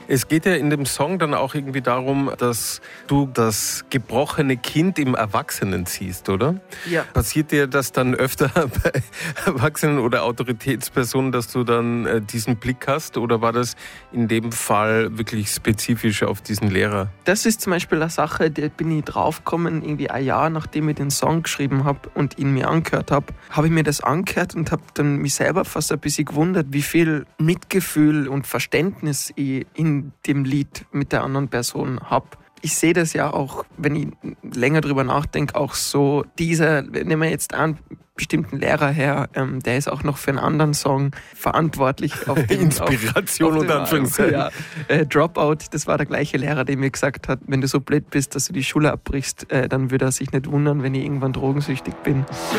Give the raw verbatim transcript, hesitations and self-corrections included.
Es geht ja in dem Song dann auch irgendwie darum, dass du das gebrochene Kind im Erwachsenen siehst, oder? Ja. Passiert dir das dann öfter bei Erwachsenen oder Autoritätspersonen, dass du dann äh, diesen Blick hast? Oder war das in dem Fall wirklich spezifisch auf diesen Lehrer? Das ist zum Beispiel eine Sache, da bin ich draufgekommen, irgendwie ein Jahr nachdem ich den Song geschrieben habe und ihn mir angehört habe, habe ich mir das angehört und habe dann mich selber fast ein bisschen gewundert, wie viel Mitgefühl und Verständnis ich in dem Lied mit der anderen Person habe. Ich sehe das ja auch, wenn ich länger drüber nachdenke, auch so, dieser, nehmen wir jetzt einen bestimmten Lehrer her, ähm, der ist auch noch für einen anderen Song verantwortlich. Auf dem, Inspiration auf, auf und Anführungszeichen. Ja, äh, Dropout, das war der gleiche Lehrer, der mir gesagt hat, wenn du so blöd bist, dass du die Schule abbrichst, äh, dann würde er sich nicht wundern, wenn ich irgendwann drogensüchtig bin.